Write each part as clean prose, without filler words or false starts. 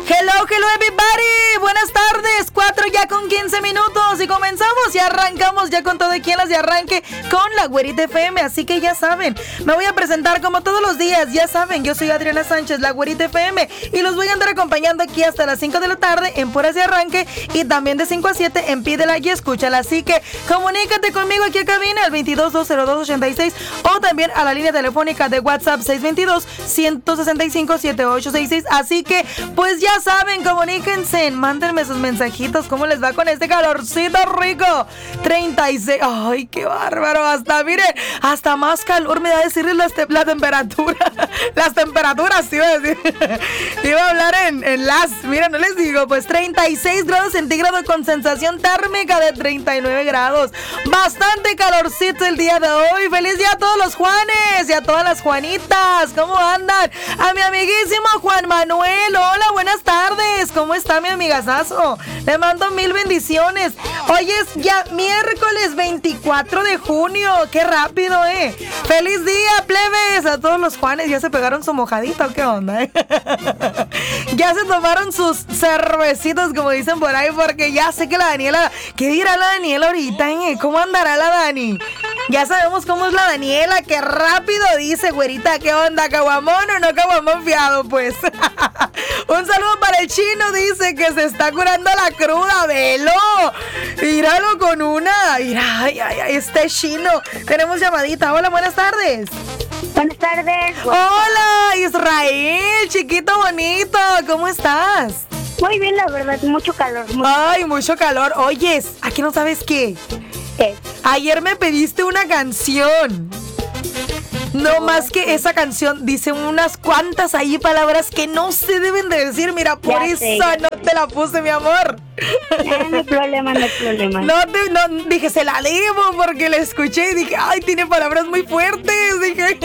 Hello everybody, buenas tardes, 4 ya con 15 minutos y comenzamos y arrancamos ya con todo aquí en las de arranque con la Güerita FM, así que ya saben, me voy a presentar como todos los días, ya saben, yo soy Adriana Sánchez, la Güerita FM y los voy a andar acompañando aquí hasta las 5 de la tarde en Puras de Arranque y también de 5 a 7 en Pídela y Escúchala, así que comunícate conmigo aquí a cabina al 22-202-86 o también a la línea telefónica de WhatsApp 622-165-7866, así que pues ya saben, comuníquense, mándenme sus mensajitos, ¿cómo les va con este calorcito rico? 36, ay, qué bárbaro, hasta, miren, hasta más calor me da decirles la temperatura, las temperaturas, iba a decir, iba a hablar en las, miren, no les digo, pues 36 grados centígrados con sensación térmica de 39 grados, bastante calorcito el día de hoy, feliz día a todos los Juanes y a todas las Juanitas, ¿cómo andan? A mi amiguísimo Juan Manuel, hola, buenas tardes, ¿cómo está mi amigazazo? Le mando 1000 bendiciones. Hoy es ya miércoles 24 de junio, qué rápido, ¡Feliz día, plebes! A todos los Juanes, ¿ya se pegaron su mojadita o qué onda, Ya se tomaron sus cervecitos, como dicen por ahí, porque ya sé que la Daniela, ¿qué dirá la Daniela ahorita, ¿Cómo andará la Dani? Ya sabemos cómo es la Daniela, que rápido dice, güerita, ¿qué onda? ¿Caguamón o no caguamón fiado? Pues un saludo para el Chino, dice que se está curando la cruda, velo. Míralo con una. Mira, ay, este Chino. Tenemos llamadita. Hola, buenas tardes. Buenas tardes. Hola, Israel, chiquito bonito. ¿Cómo estás? Muy bien, la verdad, mucho calor. Ay, mucho calor. Oyes, ¿aquí no sabes qué? ¿Qué? Ayer me pediste una canción. No más que esa canción dice unas cuantas ahí palabras que no se deben de decir. Mira, por ya eso sé. no te la puse, mi amor. No hay problema, no hay problema. No, dije, se la debo porque la escuché y dije, ay, tiene palabras muy fuertes. Dije.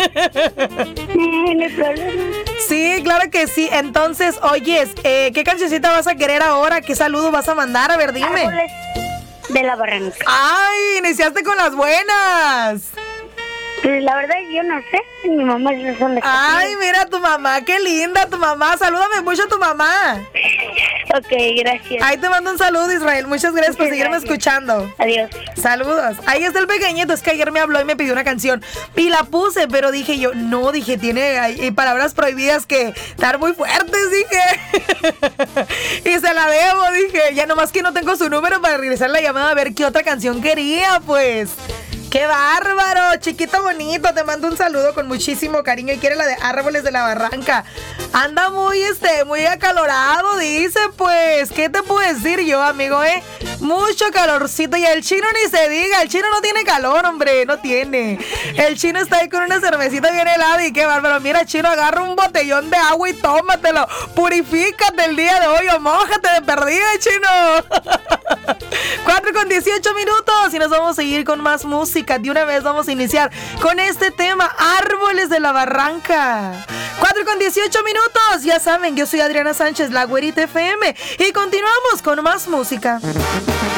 No hay problema. Sí, claro que sí. Entonces, oyes, ¿qué cancioncita vas a querer ahora? ¿Qué saludo vas a mandar? A ver, dime. Árboles de la Barranca. Ay, iniciaste con las buenas. La verdad, yo no sé. Mi mamá es son las Ay, mira tu mamá, qué linda tu mamá. Salúdame mucho a tu mamá. Ok, gracias. Ahí te mando un saludo, Israel. Muchas gracias por seguirme escuchando. Adiós. Saludos. Ahí está el pequeñito. Es que ayer me habló y me pidió una canción. Y la puse, pero dije yo, no, dije, tiene hay palabras prohibidas que estar muy fuertes, dije. Y se la debo, dije. Ya nomás que no tengo su número para regresar la llamada a ver qué otra canción quería, pues. ¡Qué bárbaro! Chiquito bonito, te mando un saludo con muchísimo cariño. Y quiere la de Árboles de la Barranca. Anda muy acalorado, dice, pues. ¿Qué te puedo decir yo, amigo, Mucho calorcito. Y el Chino ni se diga, el Chino no tiene calor, hombre, no tiene. El Chino está ahí con una cervecita bien helada y qué bárbaro. Mira, Chino, agarra un botellón de agua y tómatelo. Purifícate el día de hoy o mójate de perdida, Chino. 4 con 18 minutos y nos vamos a seguir con más música. De una vez vamos a iniciar con este tema, Árboles de la Barranca. 4 con 18 minutos, ya saben, yo soy Adriana Sánchez, la Güerita FM y continuamos con más música.